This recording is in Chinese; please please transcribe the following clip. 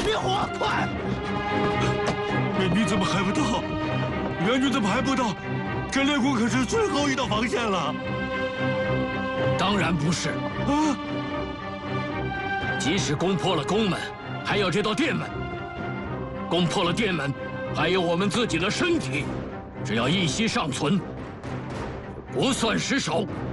灭火，快！ 援军怎么还不到？援军怎么还不到？这烈火可是最后一道防线了。 当然不是啊！ 即使攻破了宫门，还有这道殿门。攻破了殿门，还有我们自己的身体。只要一息尚存，不算失手。